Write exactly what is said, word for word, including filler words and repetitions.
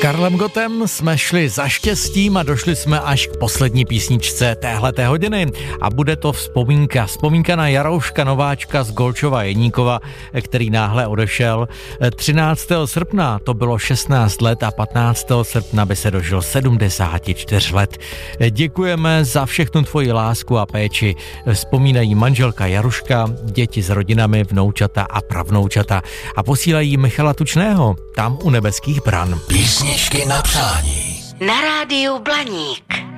Karlem Gottem jsme šli za štěstím a došli jsme až k poslední písničce téhleté hodiny a bude to vzpomínka. Vzpomínka na Jarouška Nováčka z Golčova Jeníkova, který náhle odešel. třináctého srpna to bylo šestnáct let a patnáctého srpna by se dožil sedmdesáti čtyř let. Děkujeme za všechnu tvoji lásku a péči. Vzpomínají manželka Jaruška, děti s rodinami, vnoučata a pravnoučata a posílají Michala Tučného tam u nebeských bran. Písničky na přání. Na rádiu Blaník.